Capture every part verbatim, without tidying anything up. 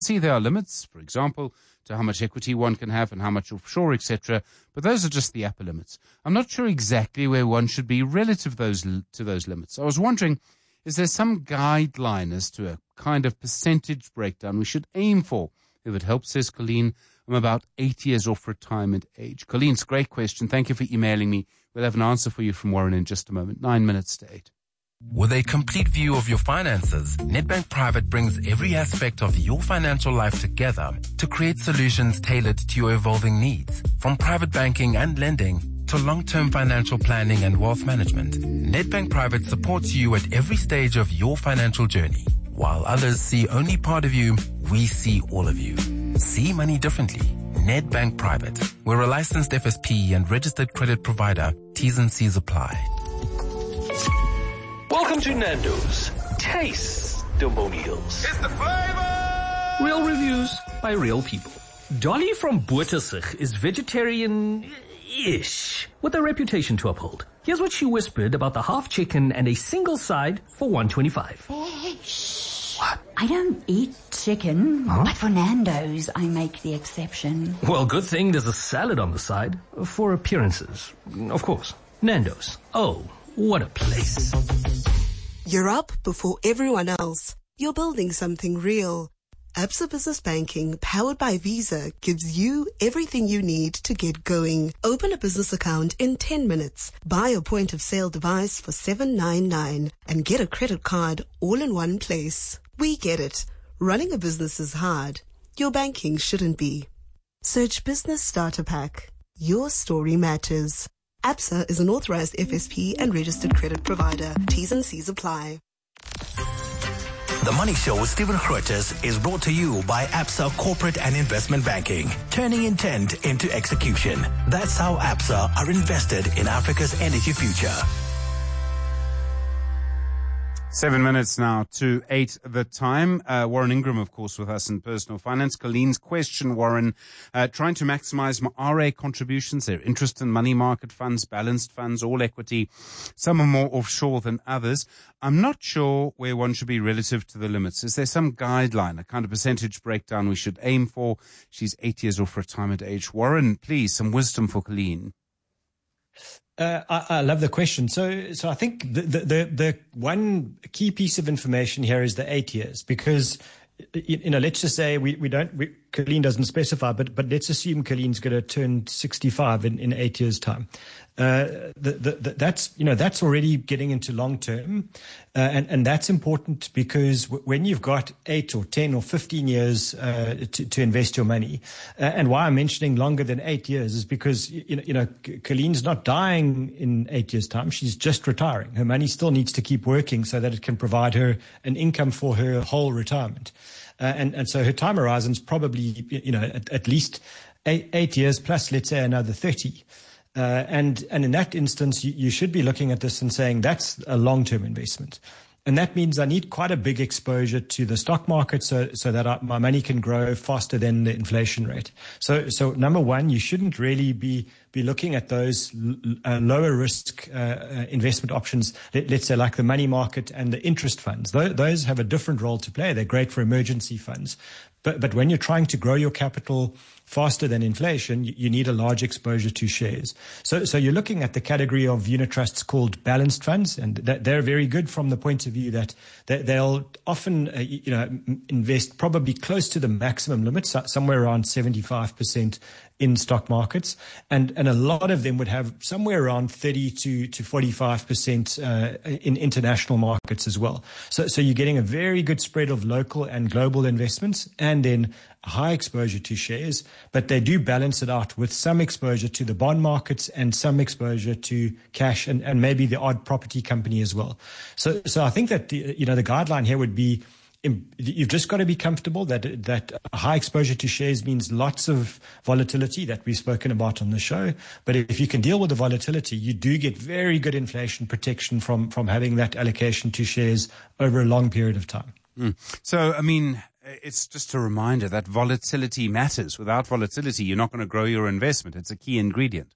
See, there are limits, for example, to how much equity one can have and how much offshore, et cetera. But those are just the upper limits. I'm not sure exactly where one should be relative those, to those limits. I was wondering, is there some guideline as to a kind of percentage breakdown we should aim for? If it helps, says Colleen, I'm about eight years off retirement age. Colleen, it's a great question. Thank you for emailing me. We'll have an answer for you from Warren in just a moment. Nine minutes to eight. With a complete view of your finances, Nedbank Private brings every aspect of your financial life together to create solutions tailored to your evolving needs. From private banking and lending to long-term financial planning and wealth management, Nedbank Private supports you at every stage of your financial journey. While others see only part of you, we see all of you. See money differently. Nedbank Private. We're a licensed F S P and registered credit provider. T's and C's apply. Welcome to Nando's Taste-Testimonials. It's the flavor! Real reviews by real people. Dolly from Bottersig is vegetarian-ish, with a reputation to uphold. Here's what she whispered about the half chicken and a single side for one twenty-five. Hey, shh. What? I don't eat chicken, huh? But for Nando's, I make the exception. Well, good thing there's a salad on the side for appearances. Of course. Nando's. Oh, what a place. You're up before everyone else. You're building something real. Absa Business Banking, powered by Visa, gives you everything you need to get going. Open a business account in ten minutes. Buy a point-of-sale device for seven ninety-nine and get a credit card all in one place. We get it. Running a business is hard. Your banking shouldn't be. Search Business Starter Pack. Your story matters. Absa is an authorized F S P and registered credit provider. T's and C's apply. The Money Show with Stephen Grootes is brought to you by Absa Corporate and Investment Banking, turning intent into execution. That's how Absa are invested in Africa's energy future. Seven minutes now to eight the time. Uh, Warren Ingram, of course, with us in personal finance. Colleen's question, Warren, uh, trying to maximize my R A contributions, their interest in money market funds, balanced funds, all equity. Some are more offshore than others. I'm not sure where one should be relative to the limits. Is there some guideline, a kind of percentage breakdown we should aim for? She's eight years off retirement age. Warren, please, some wisdom for Colleen. Uh, I, I love the question. So, so I think the, the, the, the one key piece of information here is the eight years, because, you know, let's just say we, we don't, we, Colleen doesn't specify, but, but let's assume Colleen's going to turn sixty-five in, in eight years' time. Uh, the, the, the, that's, you know, that's already getting into long term. Uh, and, and that's important because w- when you've got eight or ten or fifteen years, uh, to, to invest your money, uh, and why I'm mentioning longer than eight years is because, you know, you know, Colleen's not dying in eight years' time. She's just retiring. Her money still needs to keep working so that it can provide her an income for her whole retirement. Uh, and, and so her time horizon's probably, you know, at, at least eight, eight years plus, let's say, another thirty. Uh, and, and in that instance, you, you should be looking at this and saying that's a long-term investment. And that means I need quite a big exposure to the stock market so, so that I, my money can grow faster than the inflation rate. So, so number one, you shouldn't really be, be looking at those uh, lower risk, uh, uh, investment options. Let, let's say like the money market and the interest funds. Those, those have a different role to play. They're great for emergency funds. But, but when you're trying to grow your capital faster than inflation, you, you need a large exposure to shares. So, so you're looking at the category of unit trusts called balanced funds, and that they're very good from the point of view that they, they'll often, uh, you know, invest probably close to the maximum limit, so somewhere around seventy-five percent in stock markets, and and a lot of them would have somewhere around thirty to to forty-five percent uh, in international markets as well. So, so you're getting a very good spread of local and global investments, and then high exposure to shares, but they do balance it out with some exposure to the bond markets and some exposure to cash and, and maybe the odd property company as well. So, so I think that the, you know, the guideline here would be, you've just got to be comfortable that that a high exposure to shares means lots of volatility that we've spoken about on the show. But if you can deal with the volatility, you do get very good inflation protection from, from having that allocation to shares over a long period of time. Mm. So, I mean, it's just a reminder that volatility matters. Without volatility, you're not going to grow your investment. It's a key ingredient.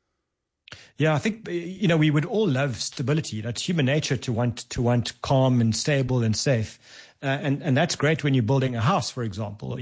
Yeah, I think, you know, we would all love stability. You know, it's human nature to want to want calm and stable and safe. Uh, and, and that's great when you're building a house, for example,